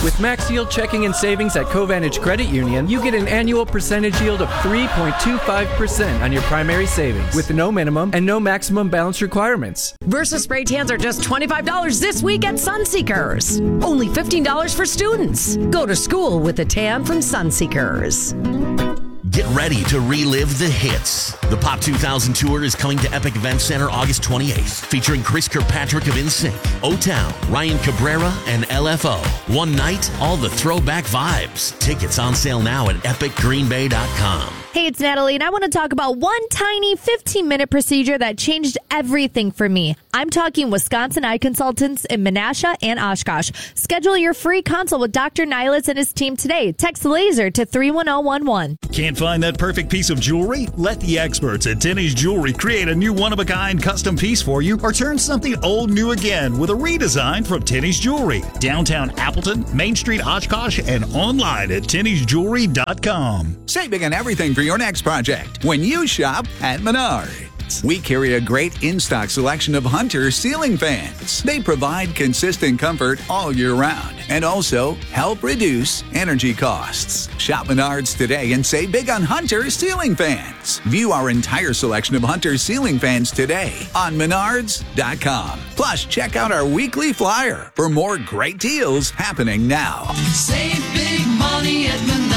With Max Yield Checking and Savings at Covantage Credit Union, you get an annual percentage yield of 3.25% on your primary savings, with no minimum and no maximum balance requirements. Versa spray tans are just $25 this week at Sunseekers. Only $15 for students. Go to school with a tan from Sunseekers. Get ready to relive the hits. The Pop 2000 Tour is coming to Epic Event Center August 28th, featuring Chris Kirkpatrick of NSYNC, O-Town, Ryan Cabrera, and LFO. One night, all the throwback vibes. Tickets on sale now at epicgreenbay.com. Hey, it's Natalie, and I want to talk about one tiny 15-minute procedure that changed everything for me. I'm talking Wisconsin Eye Consultants in Menasha and Oshkosh. Schedule your free consult with Dr. Nihilus and his team today. Text LASER to 31011. Can't find that perfect piece of jewelry? Let the experts at Tenny's Jewelry create a new one-of-a-kind custom piece for you, or turn something old new again with a redesign from Tenny's Jewelry. Downtown Appleton, Main Street Oshkosh, and online at tennysjewelry.com. Save big on everything for your next project when you shop at Menards. We carry a great in-stock selection of Hunter ceiling fans. They provide consistent comfort all year round and also help reduce energy costs. Shop Menards today and save big on Hunter ceiling fans. View our entire selection of Hunter ceiling fans today on Menards.com. Plus, check out our weekly flyer for more great deals happening now. Save big money at Menards.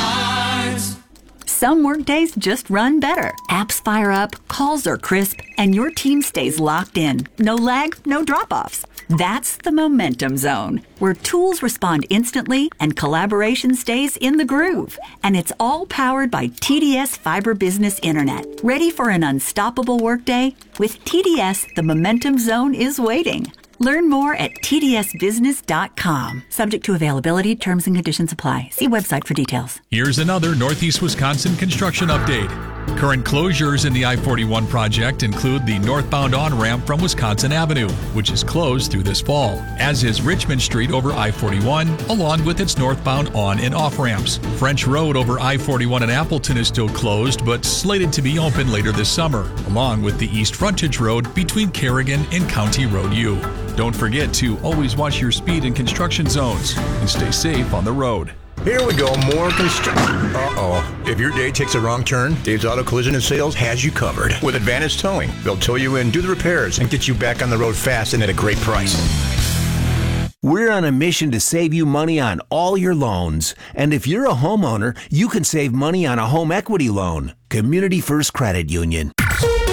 Some workdays just run better. Apps fire up, calls are crisp, and your team stays locked in. No lag, no drop-offs. That's the Momentum Zone, where tools respond instantly and collaboration stays in the groove. And it's all powered by TDS Fiber Business Internet. Ready for an unstoppable workday? With TDS, the Momentum Zone is waiting. Learn more at tdsbusiness.com. Subject to availability, terms and conditions apply. See website for details. Here's another Northeast Wisconsin construction update. Current closures in the I-41 project include the northbound on-ramp from Wisconsin Avenue, which is closed through this fall, as is Richmond Street over I-41, along with its northbound on- and off-ramps. French Road over I-41 in Appleton is still closed, but slated to be open later this summer, along with the East Frontage Road between Kerrigan and County Road U. Don't forget to always watch your speed in construction zones and stay safe on the road. Here we go, more construction. Uh-oh. If your day takes a wrong turn, Dave's Auto Collision and Sales has you covered. With Advantage Towing, they'll tow you in, do the repairs, and get you back on the road fast and at a great price. We're on a mission to save you money on all your loans. And if you're a homeowner, you can save money on a home equity loan. Community First Credit Union.